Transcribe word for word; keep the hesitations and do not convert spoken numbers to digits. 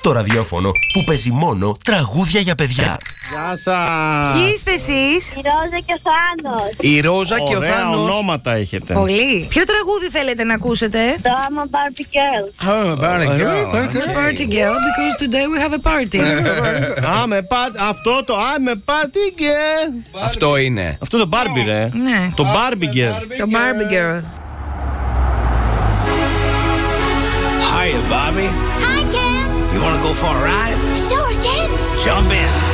Το ραδιόφωνο που παίζει μόνο τραγούδια για παιδιά. Γεια σας. Ποιοι είστε εσείς? Η Ρόζα και ο Θάνος. Η Ρόζα και ο Ωραία Θάνος. ονόματα έχετε. Πολύ. Ποιο τραγούδι θέλετε να ακούσετε? Το I'm a Barbie Girl. Oh, Barbie girl. Party girl, because today we have a party. Άμε πάρτι. Αυτό το άμε πάρτι girl. Αυτό είναι. Αυτό το Barbie, ρε. Ναι. Το Barbie girl. Το Barbie girl. Hiya, Bobby. Hi, Ken. You want to go for a ride? Sure, Ken. Jump in.